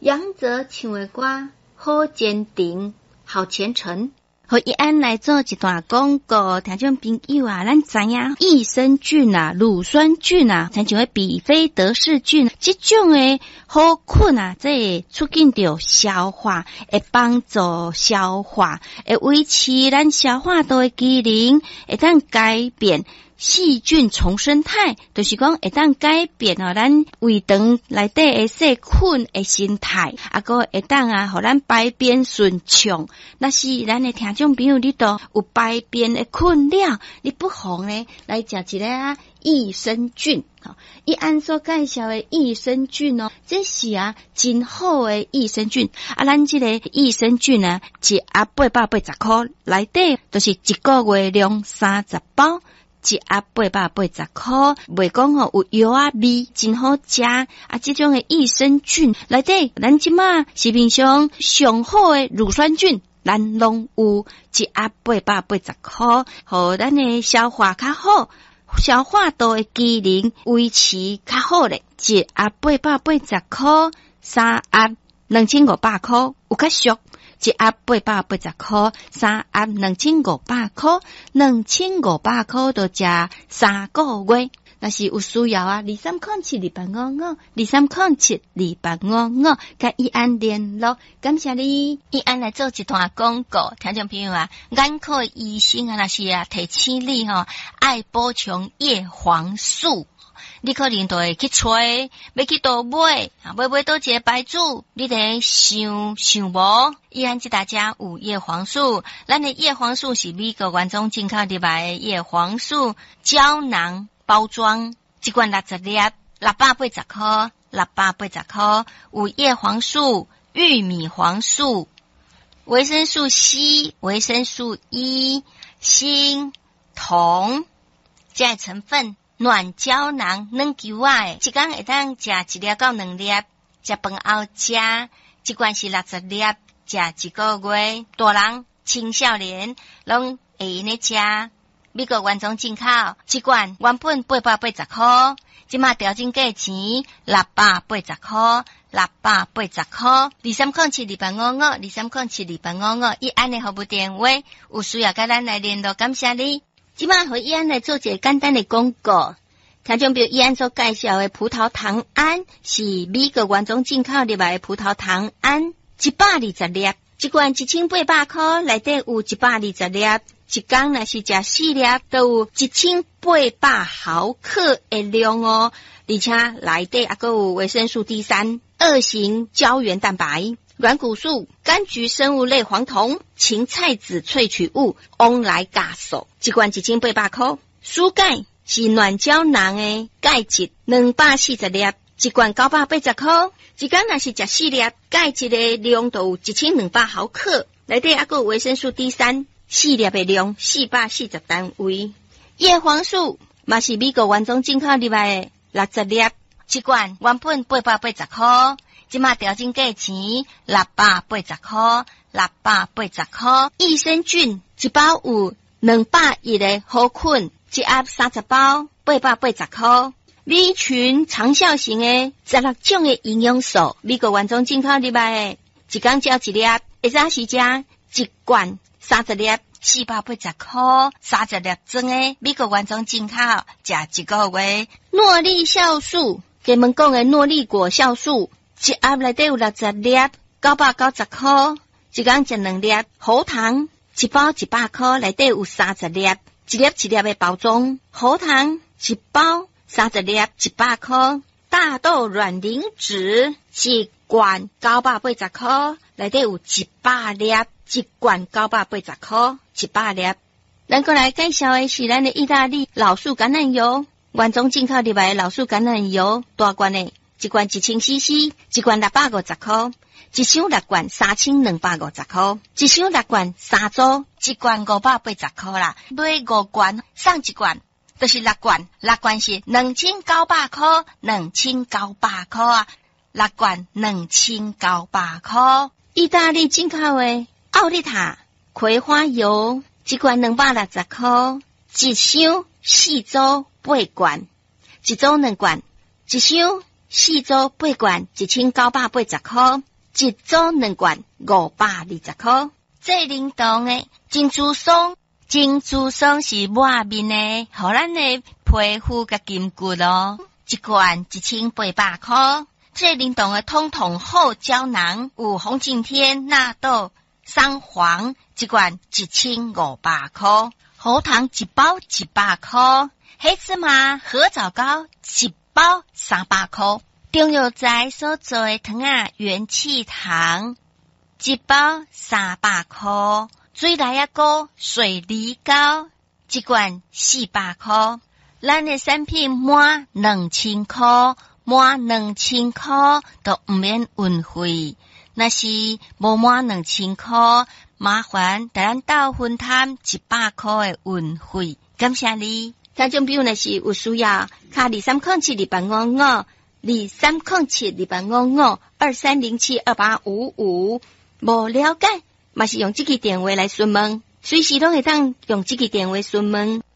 杨泽唱的歌好坚定，好虔诚。和一安来做一段广告，听众朋友啊，咱知影益生菌啊、乳酸菌啊，像像比菲德氏菌，这种的好菌啊，这会促进着消化，会帮助消化，会维持咱消化道的机能，会当改变细菌重生态，就是讲会当改变咱胃肠内底的细菌的生态，个会当互咱排便顺畅。那是咱的听众朋友，你都有排便的困扰，你不妨呢来食一个益生菌。一按所介绍的益生菌这是真好的益生菌。咱这个益生菌一盒880块，内底就是一个月量30包。一盒880块，袂讲有药味，真好食。这种的益生菌内底，咱即马市面上上好的乳酸菌，咱拢有一盒880块，互咱的消化较好，消化道的机能维持较好咧。一盒880块，3盒2500块，有较俗。一盒880块，3盒2500块，2500块就食3个月。若是有需要23072855 23072855，甲一安联络。感谢你，一安来做一段广告。听众朋友眼科医生若是提醒你爱补充叶黄素。你可能就会去找，要去倒买，买倒一个牌子，你得想无。依然即大家有叶黄素，咱的叶黄素是美国原装进口入来的叶黄素胶囊包装，一罐60粒，680块，680块。有叶黄素、玉米黄素、维生素 C、维生素 E、锌、铜这些成分。软胶囊软球仔，一天会当食1粒到2粒，食饭后食，一罐是60粒，食1个月。大人、青少年拢会用咧食。美国原装进口，一罐原本880块，即马调整价钱680块，680块。23072855 23072855，一安的服务电话，有需要甲咱来联络，感谢你。即摆和依安来做一个简单的广告，听众朋友依安所介绍的葡萄糖胺是美国原装进口入来的葡萄糖胺，120粒，一罐1800块，内底有120粒，一天若是食4粒，都有1800毫克的量而且内底还有维生素 D3、2型胶原蛋白、软骨素、柑橘生物类黄酮、芹菜籽萃取物、翁来嘎素，一罐1800块。输钙是软胶囊的钙质240粒，一罐980块。一天若是食4粒，钙质的量就有1200毫克，内底还有维生素 D3， 4粒的量440单位。叶黄素嘛是美国原装进口入来的60粒，一罐原本880块。即马调整价钱680块，680块。益生菌一包有201个好菌，一盒30包，880块。米群长效型的16种的营养素，美国原装进口入来的，一天照1粒，会早时食一罐30粒，480块，30粒装的，美国原装进口，食1个月。诺丽酵素，给们讲的诺丽果酵素。一盒内底有60粒，990块，一天食2粒。喉糖一包100块，内底有30粒，一粒一粒的包装。喉糖一包30粒100块。大豆卵磷脂一罐980块，内底有100粒，一罐980块，100粒。咱过来介绍的是咱的意大利老树橄榄油，原装进口入来的老树橄榄油，大罐的。一罐1000cc， 一罐650块，一箱6罐3250块，一箱6罐3组，一罐580块啦。买5罐送1罐，就是6罐，6罐是2900块，2900块，6罐2900块。意大利进口的奥利塔葵花油，一罐260块，一箱4组8罐，一组2罐，一箱4组8罐，1980块。 一组2罐520块。最灵动的珍珠松，珍珠松是外面的，互咱的皮肤甲筋骨咯。一罐1800块。最灵动的通通厚胶囊，有红景天、纳豆、桑黄，一罐1500块。喉糖一包100块。黑芝麻、合枣糕一包300块。中药材所做的糖啊，元气糖一包300块。水来啊糕、水梨糕一罐400块。咱的产品满2000块，满2000块都唔免运费。若是无满2000块，麻烦带咱到分摊100块的运费。感谢你。听众朋友若是有需要，卡23072855 23072855 23072855，无了解，嘛是用这个电话来询问，随时都会当用这个电话询问。